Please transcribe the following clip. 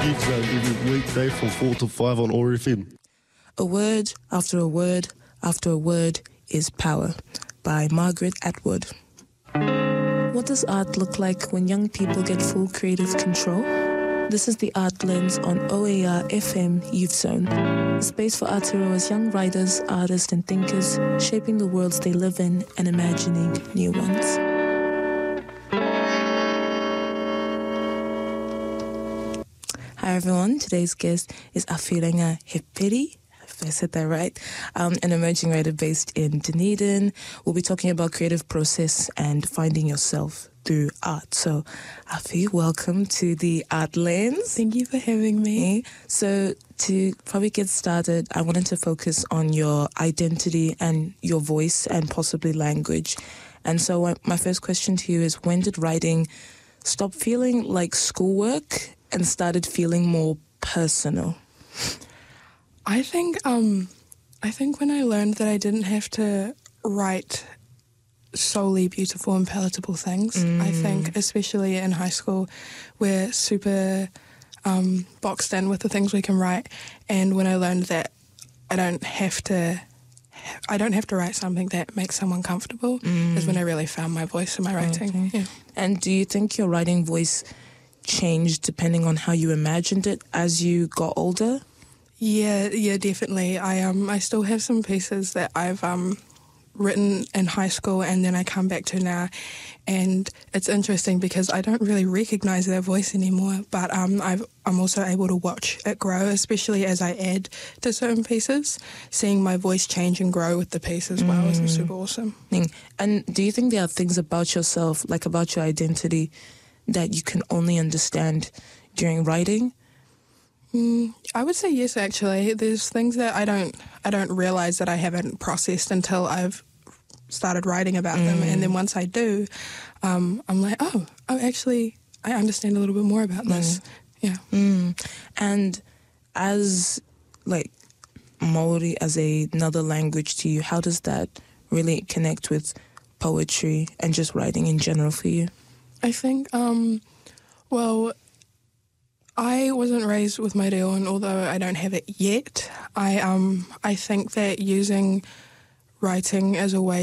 Youth Zone every weekday from 4 to 5 on OAR FM. A word after a word after a word is power, by Margaret Atwood. What does art look like when young people get full creative control? This is the Art Lens on OAR FM Youth Zone, a space for Aotearoa's young writers, artists and thinkers, shaping the worlds they live in and imagining new ones. Hi everyone, today's guest is Awhirenga Heperi, if I said that right, an emerging writer based in Dunedin. We'll be talking about creative process and finding yourself through art. So, Afi, welcome to the Art Lens. Thank you for having me. So, to probably get started, I wanted to focus on your identity and your voice and possibly language. And so my first question to you is, when did writing stop feeling like schoolwork and started feeling more personal? I think when I learned that I didn't have to write solely beautiful and palatable things. I think especially in high school we're super boxed in with the things we can write, and when I learned that I don't have to write something that makes someone comfortable is when I really found my voice in my writing. Okay. Yeah. And do you think your writing voice changed depending on how you imagined it as you got older? Yeah, definitely. I still have some pieces that I've written in high school and then I come back to now, and it's interesting because I don't really recognise their voice anymore, but I'm also able to watch it grow, especially as I add to certain pieces. Seeing my voice change and grow with the piece as well is super awesome. And do you think there are things about yourself, like about your identity, that you can only understand during writing? I would say yes, actually. There's things that I don't realise that I haven't processed until I've started writing about them, and then once I do, I'm like, actually, I understand a little bit more about this. Yeah. And as like Māori as another language to you, how does that really connect with poetry and just writing in general for you? I think, I wasn't raised with my reo, and although I don't have it yet, I think that using writing as a way